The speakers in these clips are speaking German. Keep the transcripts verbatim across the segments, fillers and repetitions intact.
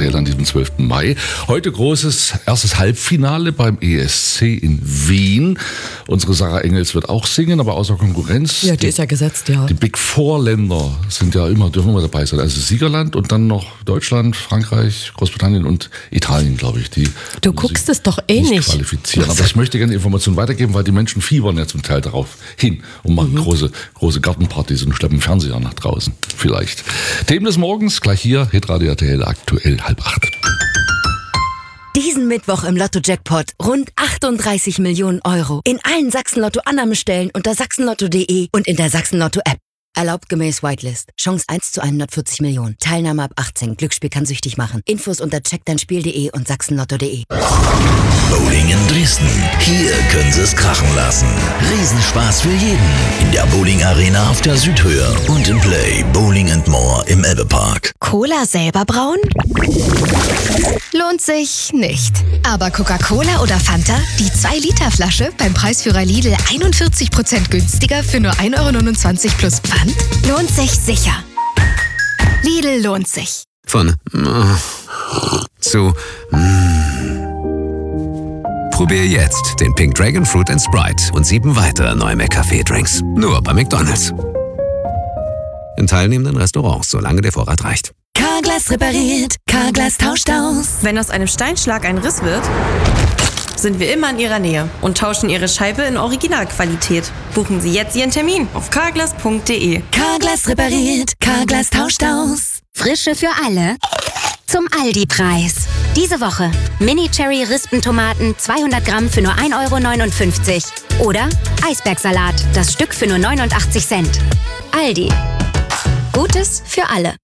R T L an diesem zwölften Mai. Heute großes erstes Halbfinale beim E S C in Wien. Unsere Sarah Engels wird auch singen, aber außer Konkurrenz. Ja, die ist ja gesetzt, ja. Die Big Four Länder sind ja immer, dürfen immer dabei sein. Also Siegerland und dann noch Deutschland, Frankreich, Großbritannien und Italien, glaube ich. Die du guckst es doch eh nicht. nicht. Qualifizieren. Aber ich möchte gerne Informationen weitergeben, weil die Menschen fiebern ja zum Teil darauf hin und machen mhm. große, große Gartenpartys und schleppen Fernseher nach draußen. Vielleicht. Themen des Morgens, gleich hier, Hitradio R T L, aktuell halb acht. Diesen Mittwoch im Lotto-Jackpot rund achtunddreißig Millionen Euro. In allen Sachsen-Lotto-Annahmestellen unter sachsenlotto punkt de und in der Sachsen-Lotto-App. Erlaubt gemäß Whitelist. Chance eins zu hundertvierzig Millionen. Teilnahme ab achtzehn. Glücksspiel kann süchtig machen. Infos unter check dein spiel punkt de und sachsenlotto punkt de. Bowling in Dresden. Hier können Sie es krachen lassen. Riesenspaß für jeden. In der Bowling Arena auf der Südhöhe. Und im Play Bowling and More im Elbe-Park. Cola selber brauen? Lohnt sich nicht. Aber Coca-Cola oder Fanta? Die zwei Liter Flasche beim Preisführer Lidl einundvierzig Prozent günstiger für nur ein Euro neunundzwanzig plus Pfand? Lohnt sich sicher. Lidl lohnt sich. Von mm, zu mm. Probier jetzt den Pink Dragon Fruit and Sprite und sieben weitere neue McCafé-Drinks. Nur bei McDonald's. In teilnehmenden Restaurants, solange der Vorrat reicht. Carglass repariert, Carglass tauscht aus. Wenn aus einem Steinschlag ein Riss wird, sind wir immer in Ihrer Nähe und tauschen Ihre Scheibe in Originalqualität. Buchen Sie jetzt Ihren Termin auf carglass punkt de. Carglass repariert, Carglass tauscht aus. Frische für alle zum Aldi-Preis. Diese Woche Mini-Cherry-Rispentomaten zweihundert Gramm für nur ein Euro neunundfünfzig. Oder Eisbergsalat, das Stück für nur neunundachtzig Cent. Aldi. Gutes für alle.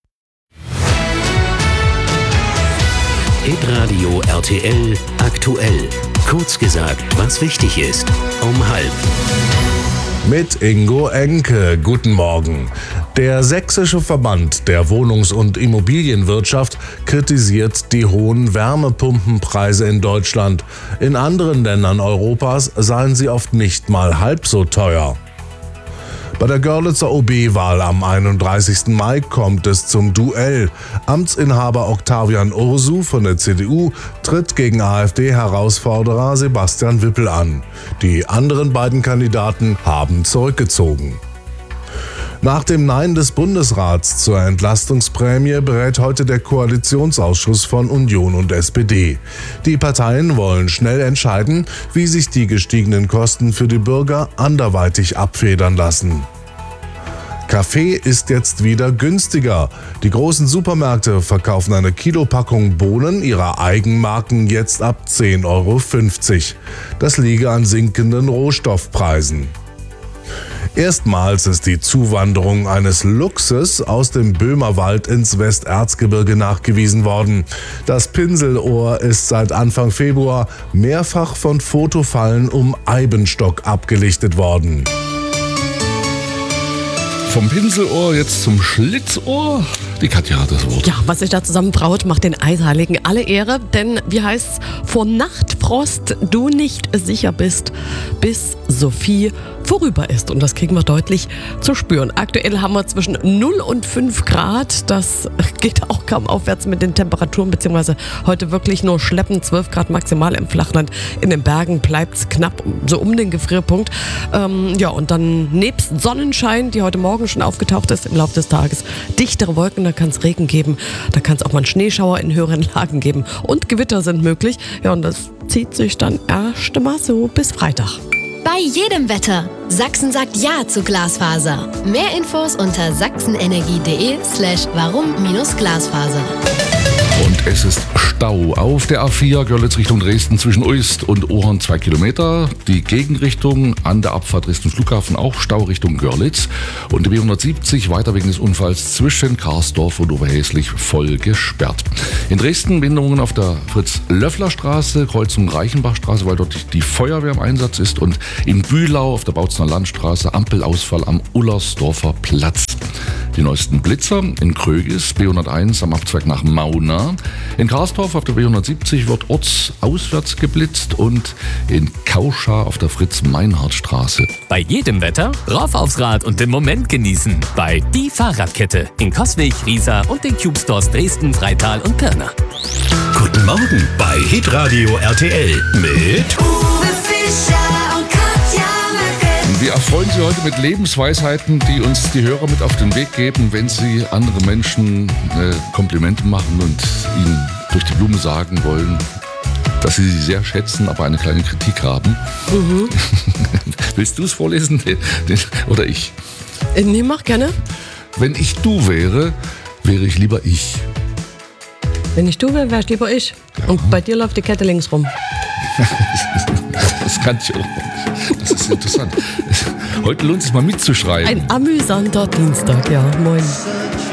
Hitradio R T L aktuell. Kurz gesagt, was wichtig ist. Um halb. Mit Ingo Enke. Guten Morgen. Der Sächsische Verband der Wohnungs- und Immobilienwirtschaft kritisiert die hohen Wärmepumpenpreise in Deutschland. In anderen Ländern Europas seien sie oft nicht mal halb so teuer. Bei der Görlitzer O B-Wahl am einunddreißigsten Mai kommt es zum Duell. Amtsinhaber Octavian Ursu von der C D U tritt gegen AfD-Herausforderer Sebastian Wippel an. Die anderen beiden Kandidaten haben zurückgezogen. Nach dem Nein des Bundesrats zur Entlastungsprämie berät heute der Koalitionsausschuss von Union und S P D. Die Parteien wollen schnell entscheiden, wie sich die gestiegenen Kosten für die Bürger anderweitig abfedern lassen. Kaffee ist jetzt wieder günstiger. Die großen Supermärkte verkaufen eine Kilopackung Bohnen ihrer Eigenmarken jetzt ab zehn Euro fünfzig. Das liege an sinkenden Rohstoffpreisen. Erstmals ist die Zuwanderung eines Luchses aus dem Böhmerwald ins Westerzgebirge nachgewiesen worden. Das Pinselohr ist seit Anfang Februar mehrfach von Fotofallen um Eibenstock abgelichtet worden. Vom Pinselohr jetzt zum Schlitzohr. Die Katja hat das Wort. Ja, was sich da zusammenbraut, macht den Eisheiligen alle Ehre. Denn, wie heißt's, vor Nachtfrost du nicht sicher bist, bis Sophie vorüber ist. Und das kriegen wir deutlich zu spüren. Aktuell haben wir zwischen null und fünf Grad. Das geht auch kaum aufwärts mit den Temperaturen, beziehungsweise heute wirklich nur schleppend zwölf Grad maximal im Flachland. In den Bergen bleibt es knapp so um den Gefrierpunkt. Ähm, ja, und dann nebst Sonnenschein, die heute Morgen schon aufgetaucht ist im Laufe des Tages, dichtere Wolken, da kann es Regen geben, da kann es auch mal einen Schneeschauer in höheren Lagen geben und Gewitter sind möglich. Ja, und das zieht sich dann erst mal so bis Freitag. Bei jedem Wetter. Sachsen sagt Ja zu Glasfaser. Mehr Infos unter sachsenenergie.de slash warum-glasfaser. Und es ist Stau auf der A vier Görlitz Richtung Dresden zwischen Uist und Ohren zwei Kilometer. Die Gegenrichtung an der Abfahrt Dresden Flughafen auch Stau Richtung Görlitz. Und die B hundertsiebzig weiter wegen des Unfalls zwischen Karsdorf und Oberhäslich voll gesperrt. In Dresden Behinderungen auf der Fritz-Löffler-Straße, Kreuzung Reichenbachstraße, weil dort die Feuerwehr im Einsatz ist. Und in Bühlau auf der Bautzener Landstraße Ampelausfall am Ullersdorfer Platz. die neuesten Blitzer. In Krögis B hunderteins am Abzweig nach Mauna. In Karsdorf auf der B hundertsiebzig wird ortsauswärts geblitzt und in Kauscha auf der Fritz-Meinhardt-Straße. Bei jedem Wetter rauf aufs Rad und den Moment genießen. Bei Die Fahrradkette in Coswig, Riesa und den Cube Stores Dresden, Freital und Pirna. Guten Morgen bei Hitradio R T L mit Uwe Fischer und Katja Möcke. Wir erfreuen Sie heute mit Lebensweisheiten, die uns die Hörer mit auf den Weg geben, wenn sie andere Menschen äh, Komplimente machen und ihnen durch die Blume sagen wollen, dass sie sie sehr schätzen, aber eine kleine Kritik haben. Mhm. Willst du es vorlesen den, den, oder ich? Nee, mach gerne. Wenn ich du wäre, wäre ich lieber ich. Wenn ich du wäre, wärst lieber ich. Ja. Und bei dir läuft die Kette links rum. Das kann ich auch. Das ist interessant. Heute lohnt es sich mal mitzuschreiben. Ein amüsanter Dienstag, ja. Moin.